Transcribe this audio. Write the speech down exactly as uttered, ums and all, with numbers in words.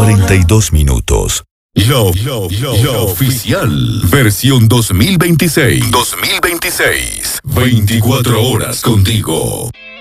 cuarenta y dos minutos. Lo, lo, lo, lo oficial. Versión dos mil veintiséis. dos mil veintiséis. veinticuatro horas contigo.